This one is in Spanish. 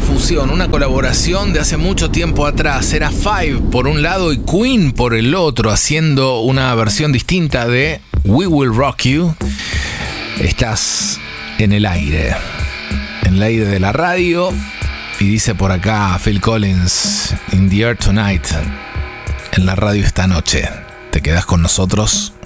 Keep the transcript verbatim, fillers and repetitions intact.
fusión, una colaboración de hace mucho tiempo atrás. Era Five por un lado y Queen por el otro, haciendo una versión distinta de We Will Rock You. Estás en el aire, en el aire de la radio, y dice por acá Phil Collins, In the Air Tonight, en la radio esta noche. ¿Te quedás con nosotros?